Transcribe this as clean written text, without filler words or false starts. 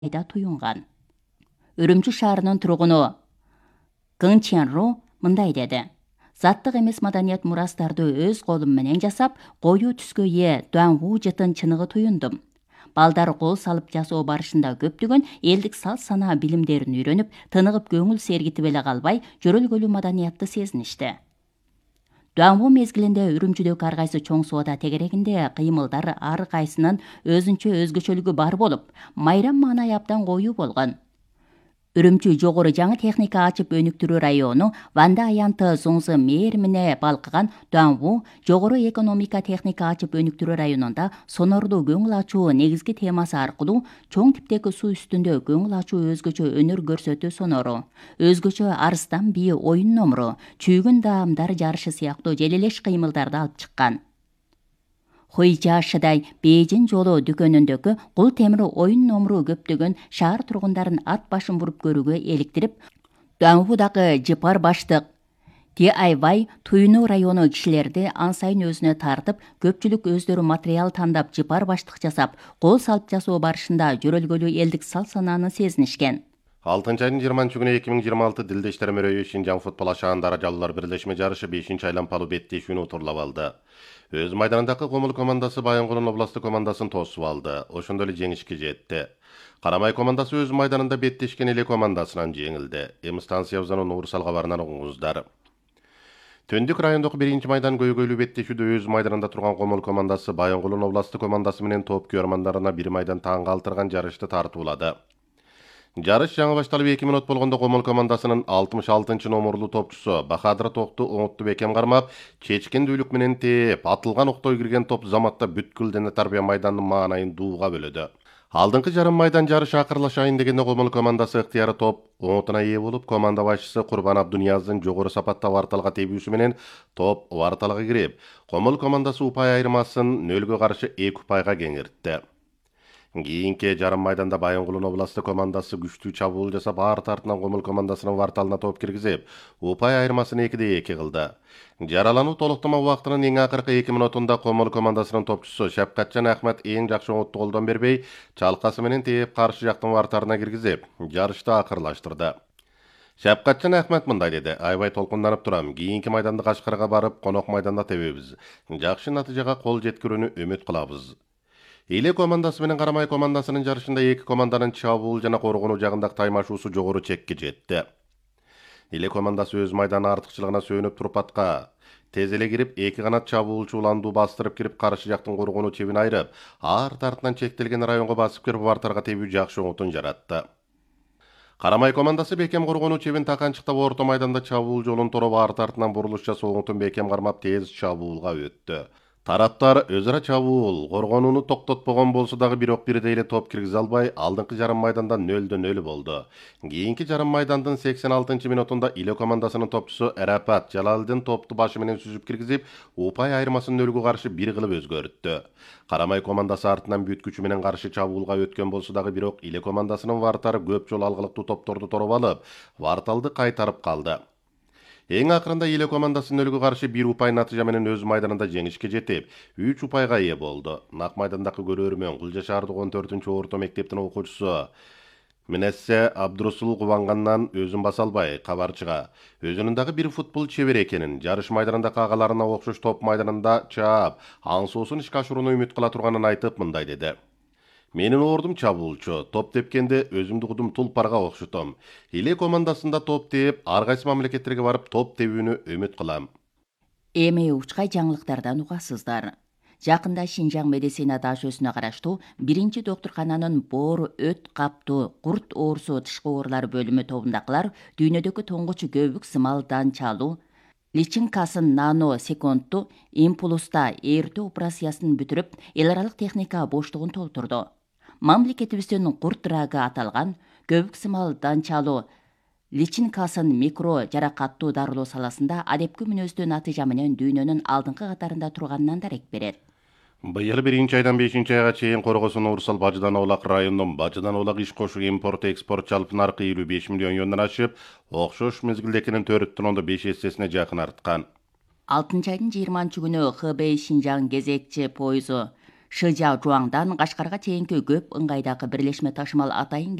айда туюнган. Үрүмчү шаарынын тургуну Гын Ченру мындай деди: заттык эмес маданият мурастарды өз колум менен жасап, коюу түскө ээ Дуан Ву жытын чыныгы туюндум. Балдар кол салып жасоо барышында көптөгөн элдик салт санаа билимдерин үйрөнүп, тыныгып көңүл сергитип эле калбай, жөрөлгөлүү маданиятты сезиништи. Дуан Ву мезгилинде Үрүмчүдөгү ар кайсы чоң соода тегерегинде кыймылдар ар кайсынын өзгөчөлүгү бар болуп, майрам маанай абдан коюу болгон. Үрүмчү жогору жаңы техника ачып өнүктүрүү району Ванда аянты Зоңзы мээримине балкыган Дуан Ву жогору экономика техника ачып өнүктүрүү районунда сонорду көңүл ачуу негизги темасы аркылуу чоң типтеги суу үстүндө көңүл ачуу өзгөчө өнөр көрсөтүү сонору, өзгөчө арыстан бии оюн номуру, чүйгүн даамдар жарышы сыяктуу желелеш кыймылдарды алып чыккан. Хуйжашыдай Бейжин жолу дүкөнүндөгү кул темир оюн номуру көптөгөн шаар тургундарын ат башын буруп көрүүгө эликтирип, Дуан Ву дагы жыпар баштык DIY Туйну району кишилерди ан сайын өзүнө тартып, көпчүлүк өздөрү материал тандап жыпар баштык жасап, кол салып жасоо барышында жөрөлгөлүү элдик салт санааны сезинишкен. 6-айдын 20-күнү 2026 Дилдештер мөрөйү Шинжаң футбол ашаан даражалуулар бирлешме жарышы 5-айланпалуу беттешүүнү утурлап алды. Өз майданындагы Комул командасы Баянгулдун областтык командасын тосуп алды. Ошондо эле жеңишке жетти. Карамай командасы өз майданында беттешкен эле командасынан жеңилди. Эми станциябыздан Нуурсал кабарынан угуңуздар. Төндүк райондогу 1-майдан көйгөйлүү беттешүүдө өз майданында турган Комул командасы Баянгулдун областтык командасы менен топ көрмандарына 1 майдан таң калтырган жарышты тартуулады. Жарыш жаңы башталып 2 минут болгондо Комул командасынын 66 номурлуу топчусу Бахадыр Токту оңотту бекем кармап, чечкен дүүлүк менен тээп, атылган октой кирген топ заматта бүткүл дене тарбия майдандын маанайын дууга бөлөдү. Алдыңкы жарым майдан жарыш акырлашайын дегенде Комул командасы ыктыяры топ оңотуна ээ болуп, команда башчысы Курбан Абдунияздын жогору сапатта варталга тебүүсү менен топ варталга кирип, Комул командасы упай айырмасын 0-гө каршы 2 упайга кеңиртти. Кийинки жарым майданда Баянгулдун областтык командасы күчтүү чабуул жасап, арт артынан Комул командасынын варталына топ киргизип, упай айырмасын 2-2 кылды. Жаралануу толуктама убактынын эң акыркы 2 минутунда Комул командасынын топчусу Шапкатжан Ахмет эң жакшы оңотту колдон бербей, чалкасы менен тээп каршы жактын вартарына киргизип, жарышты акырлаштырды. Шапкатжан Ахмет мындай деди: "Айбай толкунданып турам. Кийинки майданды Кашкарга барып, конок майданда тебебиз. Жакшы натыйжага кол жеткирүүнү үмүт кылабыз." Иле командасы менен Карамай командасынын жарышында 2 команданын чабуул жана коргонуу жагындагы таймашуусу жогору чекке жетти. Иле командасы өз майданы артыкчылыгына сөөнүп туруп атка тез эле кирип, 2 канат чабуулчу уланду бастырып кирип, каршы жактын коргонуу чебин айрып, арт артынан чектелген районго басып кирип, вартарга тебүү жакшы оңотун жаратты. Карамай командасы бекем коргонуу чебин таканчыктап орто майданда чабуул жолун тороп, арт артынан бурулуш жасоо оңотун бекем кармап, тез чабуулга өттү. Тараптар өз ара чабуул, коргонууну токтотпогон болсо дагы бирок бирдей эле топ киргизе албай, алдыңкы жарым майданда 0-0 болду. Кийинки жарым майдандын 86-минутунда Иле командасынын топчусу Арапат Жалалдин топту башы менен сүзүп киргизип, упай айырмасын 0-гө каршы 1 кылып өзгөрттү. Карамай командасы артынан бүт күчү менен каршы чабуулга өткөн болсо дагы бирок Иле командасынын вартары көп жолу алгылыктуу топторду тороп алып, варталды кайтарып калды. Эң акырында Иле командасы 0-гө каршы 1 упай натыйжа менен өз майданында жеңишке жетип, 3 упайга ээ болду. Нак майдандагы көрөрмөн Кулжа шаардык 14-орто мектептин окуучусу Минессе Абдурусул кубангандан өзүн баса албай, кабарчыга өзүнүн дагы бир футбол чебер экенин, жарыш майданындагы агаларына окшош топ майданында чаап, аңсоосун ишке ашырууну үмүт кыла турганын айтып мындай деди: "Менин ордум чабуулчу, топ тепкенде өзүмдү кудум тулпарга окшотом. Иле командасында топ тээп, ар кайсы мамлекеттерге барып топ тебүүнү үмүт кылам." Эми учкай жаңылыктардан угасыздар. Жакында Шинжаң медицина дашөсүнө караштуу 1-доктуркананын боор, өт каптуу, курт оорусу тышкы оорулар бөлүмү тобундагылар дүйнөдөгү тоңгуч көбүк сымал данчалуу личинкасын нано секундту импулуста ээртүү операциясын бүтүрүп, эл аралык техника боштугун толтурду. Мамлекетибиздин курт рагы аталган көбүк сымал данчалуу личинкасын микро жаракаттуу дарылоо саласында адепкү мүнөздүү натыйжа менен дүйнөнүн алдыңкы катарында турганынан дарек берет. Быйыл 1-айдан 5-айга чейин Коргосун Нуурсал Бажыдан Олак районунун Бажыдан Олак иш кошу импорт-экспорт жалпы наркы 55 миллион юандан ашып, окшош мезгилдекинин 4,5 эссесине жакын арткан. 6-айдын 20-күнү Хэбэй Шинжаң кезекчи пойузу Шыжа Жуаңдан Кашкарга чейинки көп ыңгайдагы бирлешме ташымал атайын